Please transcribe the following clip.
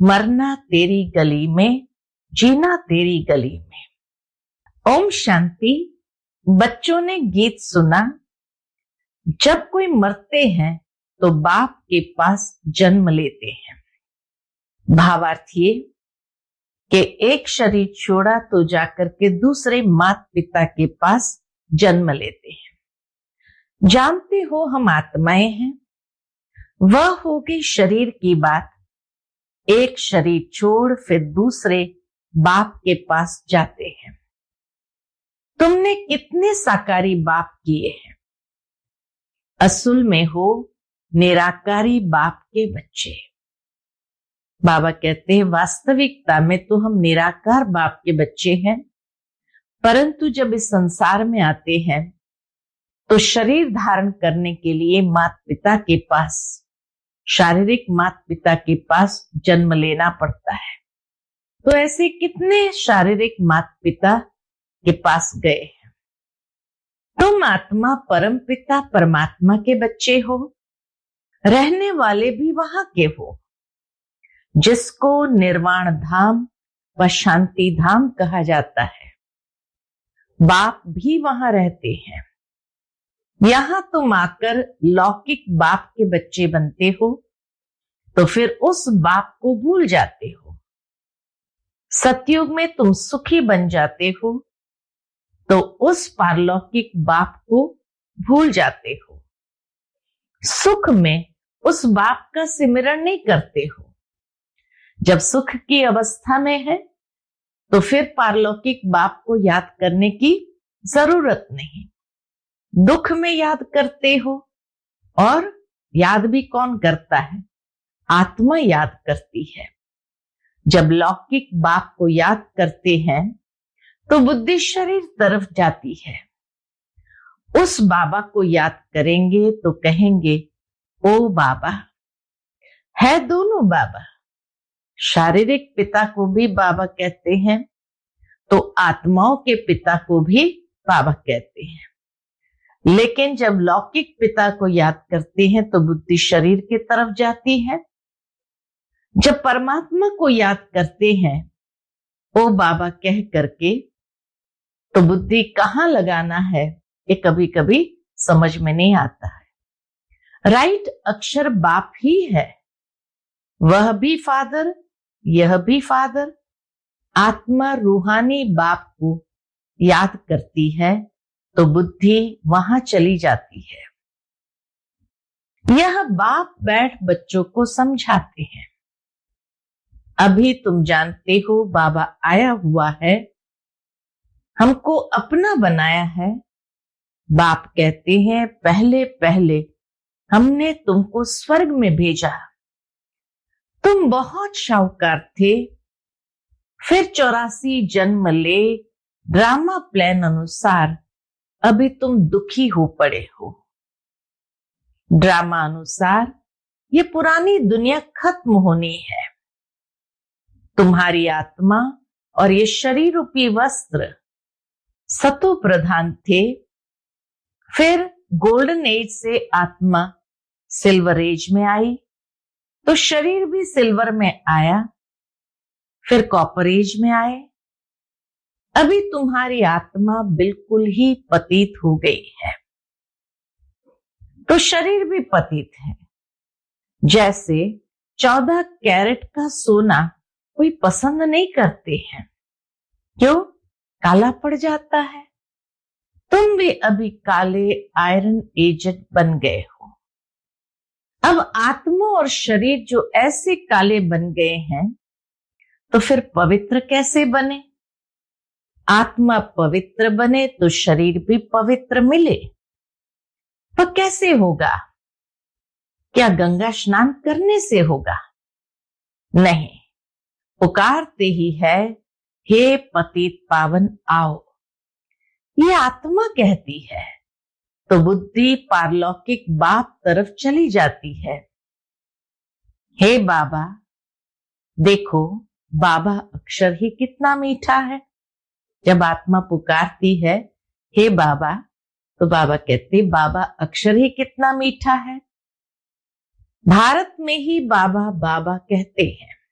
मरना तेरी गली में, जीना तेरी गली में। ओम शांति। बच्चों ने गीत सुना। जब कोई मरते हैं तो बाप के पास जन्म लेते हैं। भावार्थ ये कि एक शरीर छोड़ा तो जाकर के दूसरे माता पिता के पास जन्म लेते हैं। जानते हो हम आत्माएं हैं। वह होगी शरीर की बात। एक शरीर छोड़ फिर दूसरे बाप के पास जाते हैं। तुमने कितने साकारी बाप किए हैं। असल में हो निराकारी बाप के बच्चे। बाबा कहते हैं वास्तविकता में तो हम निराकार बाप के बच्चे हैं, परंतु जब इस संसार में आते हैं तो शरीर धारण करने के लिए माता पिता के पास, शारीरिक माता पिता के पास जन्म लेना पड़ता है। तो ऐसे कितने शारीरिक माता पिता के पास गए हैं। तुम आत्मा परम पिता परमात्मा के बच्चे हो, रहने वाले भी वहां के हो, जिसको निर्वाण धाम व शांति धाम कहा जाता है। बाप भी वहां रहते हैं। यहां तुम आकर लौकिक बाप के बच्चे बनते हो तो फिर उस बाप को भूल जाते हो। सतयुग में तुम सुखी बन जाते हो तो उस पारलौकिक बाप को भूल जाते हो। सुख में उस बाप का सिमरण नहीं करते हो। जब सुख की अवस्था में है तो फिर पारलौकिक बाप को याद करने की जरूरत नहीं। दुख में याद करते हो, और याद भी कौन करता है? आत्मा याद करती है। जब लौकिक बाप को याद करते हैं तो बुद्धि शरीर तरफ जाती है। उस बाबा को याद करेंगे तो कहेंगे ओ बाबा। है दोनों बाबा। शारीरिक पिता को भी बाबा कहते हैं तो आत्माओं के पिता को भी बाबा कहते हैं। लेकिन जब लौकिक पिता को याद करते हैं तो बुद्धि शरीर की तरफ जाती है। जब परमात्मा को याद करते हैं ओ बाबा कह करके, तो बुद्धि कहाँ लगाना है ये कभी कभी समझ में नहीं आता है। राइट अक्षर बाप ही है। वह भी फादर, यह भी फादर। आत्मा रूहानी बाप को याद करती है तो बुद्धि वहां चली जाती है। यह बाप बैठ बच्चों को समझाते हैं। अभी तुम जानते हो बाबा आया हुआ है, हमको अपना बनाया है। बाप कहते हैं पहले पहले हमने तुमको स्वर्ग में भेजा। तुम बहुत शाहूकार थे, फिर 84 जन्म ले ड्रामा प्लान अनुसार अभी तुम दुखी हो पड़े हो। ड्रामा अनुसार ये पुरानी दुनिया खत्म होनी है। तुम्हारी आत्मा और ये शरीर रूपी वस्त्र सतो प्रधान थे। फिर गोल्डन एज से आत्मा सिल्वर एज में आई तो शरीर भी सिल्वर में आया, फिर कॉपर एज में आए। अभी तुम्हारी आत्मा बिल्कुल ही पतित हो गई है तो शरीर भी पतित है। जैसे 14 कैरेट का सोना कोई पसंद नहीं करते हैं, क्यों? काला पड़ जाता है। तुम भी अभी काले आयरन एजेंट बन गए हो। अब आत्मा और शरीर जो ऐसे काले बन गए हैं तो फिर पवित्र कैसे बने? आत्मा पवित्र बने तो शरीर भी पवित्र मिले। तो कैसे होगा? क्या गंगा स्नान करने से होगा? नहीं, पुकारते ही है हे पतित पावन आओ। ये आत्मा कहती है तो बुद्धि पारलौकिक बाप तरफ चली जाती है। हे बाबा, देखो बाबा अक्षर ही कितना मीठा है। जब आत्मा पुकारती है हे बाबा, तो बाबा कहते बाबा अक्षर ही कितना मीठा है। भारत में ही बाबा बाबा कहते हैं।